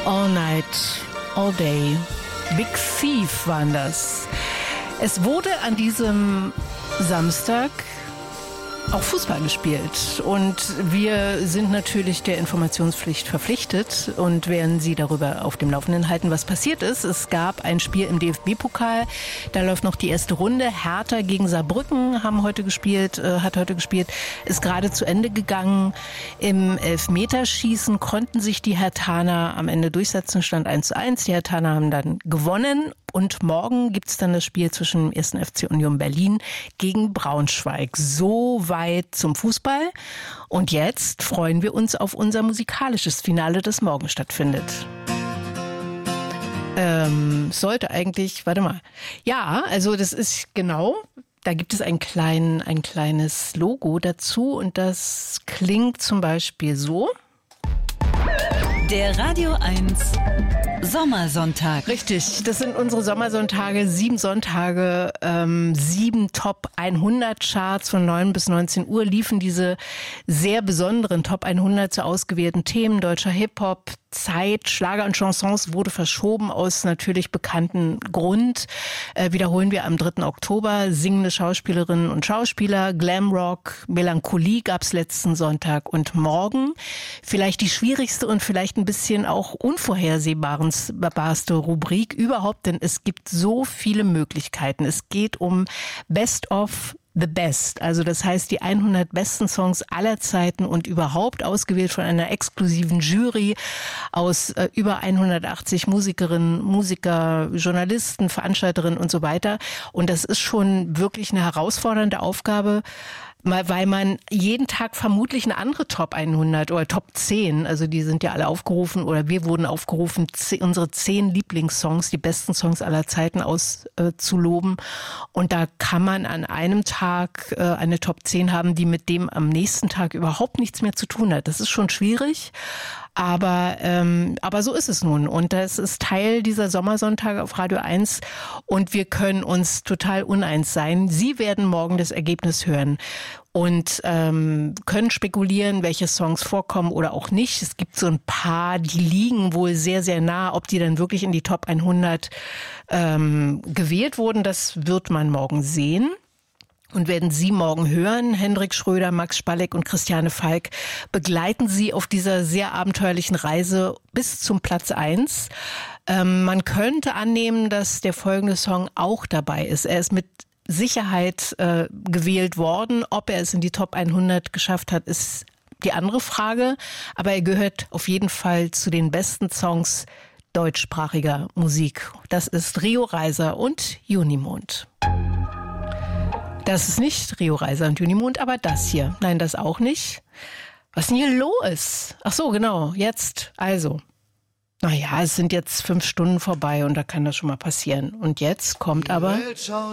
All Night, All Day. Big Thief waren das. Es wurde an diesem Samstag auch Fußball gespielt und wir sind natürlich der Informationspflicht verpflichtet und werden Sie darüber auf dem Laufenden halten, was passiert ist. Es gab ein Spiel im DFB-Pokal, da läuft noch die erste Runde. Hertha gegen Saarbrücken hat heute gespielt, ist gerade zu Ende gegangen. Im Elfmeterschießen konnten sich die Herthaner am Ende durchsetzen, stand 1:1. Die Herthaner haben dann gewonnen. Und morgen gibt's dann das Spiel zwischen dem 1. FC Union Berlin gegen Braunschweig. So weit zum Fußball. Und jetzt freuen wir uns auf unser musikalisches Finale, das morgen stattfindet. Sollte eigentlich, warte mal. Ja, also das ist genau, da gibt es ein kleines Logo dazu und das klingt zum Beispiel so. Der Radio 1 Sommersonntag. Richtig, das sind unsere Sommersonntage, 7 Sonntage, 7 Top 100 Charts von 9 bis 19 Uhr liefen diese sehr besonderen Top 100 zu ausgewählten Themen. Deutscher Hip-Hop, Zeit, Schlager und Chansons wurde verschoben aus natürlich bekannten Grund. Wiederholen wir am 3. Oktober, singende Schauspielerinnen und Schauspieler, Glamrock, Melancholie gab's letzten Sonntag und morgen vielleicht die schwierigste und vielleicht ein bisschen auch unvorhersehbarste Rubrik überhaupt, denn es gibt so viele Möglichkeiten. Es geht um Best of The Best, also das heißt die 100 besten Songs aller Zeiten und überhaupt ausgewählt von einer exklusiven Jury aus über 180 Musikerinnen, Musiker, Journalisten, Veranstalterinnen und so weiter. Und das ist schon wirklich eine herausfordernde Aufgabe, weil man jeden Tag vermutlich eine andere Top 100 oder Top 10, also die sind ja alle aufgerufen oder wir wurden aufgerufen, unsere 10 Lieblingssongs, die besten Songs aller Zeiten auszuloben. Und da kann man an einem Tag eine Top 10 haben, die mit dem am nächsten Tag überhaupt nichts mehr zu tun hat. Das ist schon schwierig. Aber so ist es nun. Und das ist Teil dieser Sommersonntage auf Radio 1. Und wir können uns total uneins sein. Sie werden morgen das Ergebnis hören und können spekulieren, welche Songs vorkommen oder auch nicht. Es gibt so ein paar, die liegen wohl sehr, sehr nah. Ob die dann wirklich in die Top 100 gewählt wurden, das wird man morgen sehen. Und werden Sie morgen hören, Hendrik Schröder, Max Spalleck und Christiane Falk begleiten Sie auf dieser sehr abenteuerlichen Reise bis zum Platz 1. Man könnte annehmen, dass der folgende Song auch dabei ist. Er ist mit Sicherheit gewählt worden. Ob er es in die Top 100 geschafft hat, ist die andere Frage. Aber er gehört auf jeden Fall zu den besten Songs deutschsprachiger Musik. Das ist Rio Reiser und Junimond. Das ist nicht Rio Reiser und Junimond, aber das hier. Nein, das auch nicht. Was ist denn hier los? Ach so, genau, jetzt. Also, naja, es sind jetzt 5 Stunden vorbei und da kann das schon mal passieren. Und jetzt kommt aber...